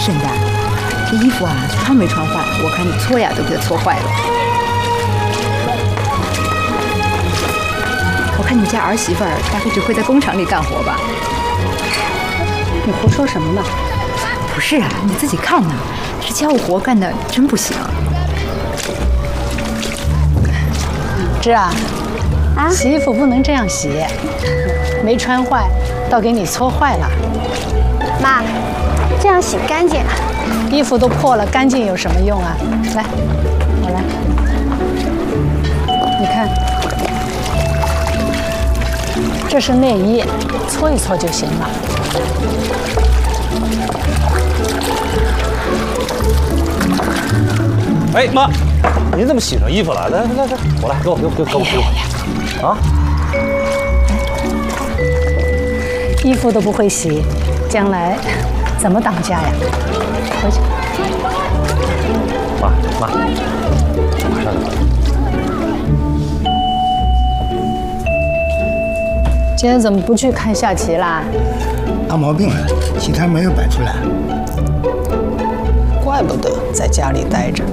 沈丹，这衣服啊穿没穿坏？我看你搓呀都给它搓坏了。我看你家儿媳妇儿大概只会在工厂里干活吧？ 你胡说什么呢？ 不是啊，你自己看呐，这家务活干的真不行。 芝啊，洗衣服不能这样洗，没穿坏，倒给你搓坏了。 妈，这样洗干净。 衣服都破了，干净有什么用啊？来，我来，你看，这是内衣，搓一搓就行了。 哎妈，您怎么洗上衣服了？来，我来，给我。啊！ 衣服都不会洗，将来怎么当家呀？回去。 妈，马上就回来。 今天怎么不去看下棋啦？ 闹毛病了，棋摊没有摆出来。 怪不得在家里待着。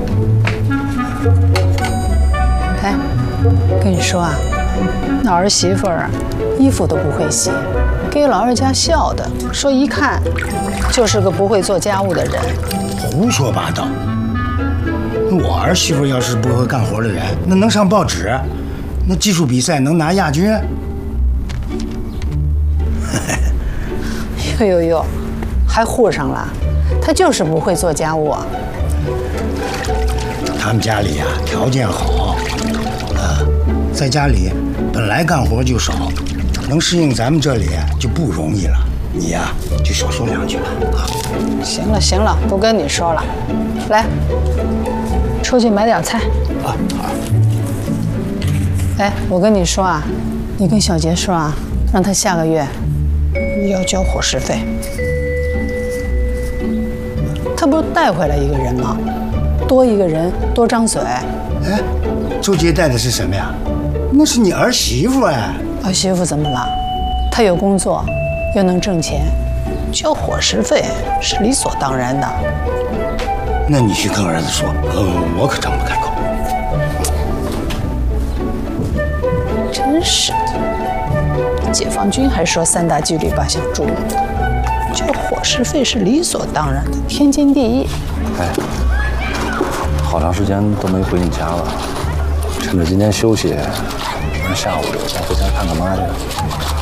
哎，跟你说啊，那儿媳妇儿衣服都不会洗，给老人家笑的，说一看就是个不会做家务的人。 胡说八道！我儿媳妇要是不会干活的人，那能上报纸，那技术比赛能拿亚军。 哟，还护上了，她就是不会做家务。 他们家里呀，条件好，在家里本来干活就少，能适应咱们这里就不容易了。你呀，就少说两句吧。啊， 行了，不跟你说了，来，出去买点菜。 啊，好。 哎，我跟你说啊，你跟小杰说啊，让他下个月要交伙食费。他不是带回来一个人吗？多一个人多张嘴。 哎，周杰带的是什么呀？那是你儿媳妇哎。 儿媳妇怎么了？她有工作，又能挣钱，交伙食费是理所当然的。 那你去跟儿子说，我可张不开口。 真是的，解放军还说3大纪律8项注意，交伙食费是理所当然的，天经地义。 哎，好长时间都没回你家了，趁着今天休息，明儿下午先回家看看妈去。